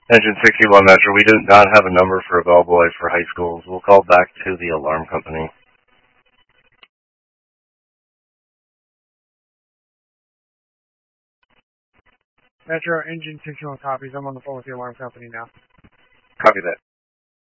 Engine 61 Metro, we do not have a number for a bellboy for high schools. We'll call back to the alarm company. Metro, Engine 61 copies. I'm on the phone with the alarm company now. Copy that.